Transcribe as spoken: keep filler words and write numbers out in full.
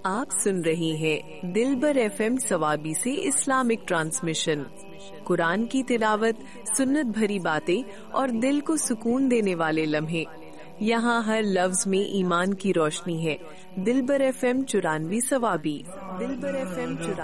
आप सुन रही हैं दिलबर एफएम सवाबी से इस्लामिक ट्रांसमिशन। कुरान की तिलावत, सुन्नत भरी बातें और दिल को सुकून देने वाले लम्हे। यहाँ हर लफ्ज में ईमान की रोशनी है। दिलबर एफएम चुरानवी सवाबी। दिलबर एफएम चुरानवी